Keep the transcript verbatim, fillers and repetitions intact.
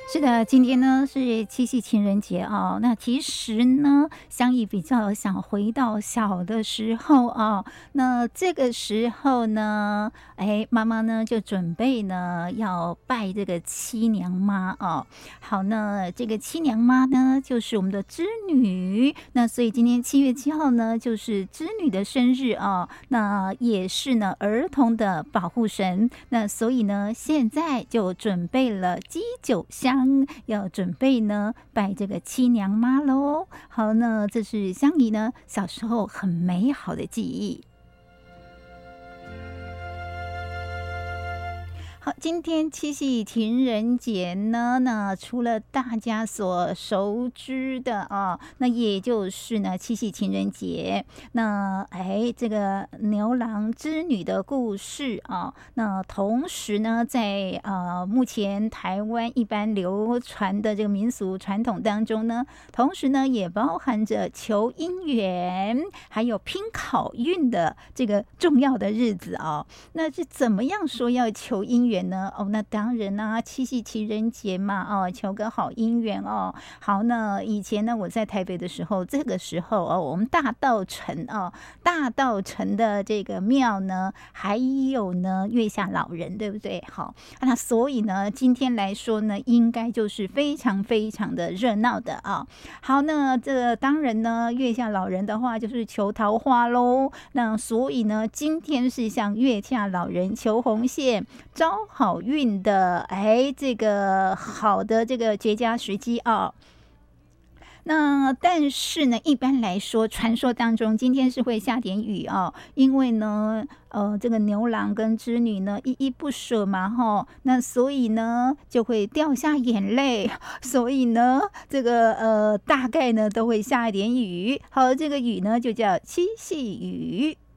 是的，今天呢是七夕情人节哦。那其实呢，香怡比较想回到小的时候哦。那这个时候呢，哎，妈妈呢就准备呢要拜这个七娘妈哦。好，那这个七娘妈呢，就是我们的织女。那所以今天七月七号呢，就是织女的生日哦。那也是呢儿童的保护神。那所以呢，现在就准备了鸡酒香。要准备呢拜这个七娘妈喽。好，那这是香怡呢小时候很美好的记忆。好，今天七夕情人节呢，那除了大家所熟知的啊，那也就是呢七夕情人节，那哎这个牛郎织女的故事啊，那同时呢，在呃目前台湾一般流传的这个民俗传统当中呢，同时呢也包含着求姻缘，还有拼考运的这个重要的日子啊。那是怎么样说要求姻缘呢？哦，那当然啊，七夕情人节嘛，哦，求个好姻缘哦。好，那以前呢，我在台北的时候，这个时候哦，我们大稻埕哦，大稻埕的这个庙呢，还有呢月下老人，对不对？好，那所以呢，今天来说呢，应该就是非常非常的热闹的啊。好，那这当然呢，月下老人的话就是求桃花喽。那所以呢，今天是向月下老人求红线，招好运的，哎，这个好的这个绝佳时机啊。那但是呢，一般来说，传说当中今天是会下点雨哦，因为呢，呃，这个牛郎跟织女呢依依不舍嘛，哈，那所以呢就会掉下眼泪，所以呢，这个呃大概呢都会下一点雨。好，这个雨呢就叫七夕雨。